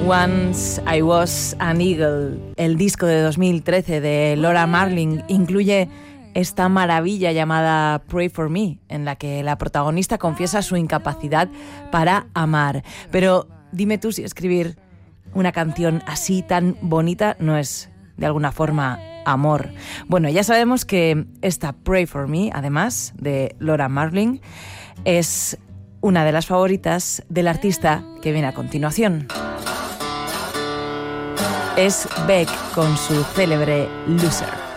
Once I Was an Eagle, el disco de 2013 de Laura Marling, incluye esta maravilla llamada Pray for Me, en la que la protagonista confiesa su incapacidad para amar. Pero dime tú si escribir una canción así tan bonita no es, de alguna forma, amor. Bueno, ya sabemos que esta Pray for Me, además de Laura Marling, es una de las favoritas del artista que viene a continuación. Es Beck con su célebre Loser.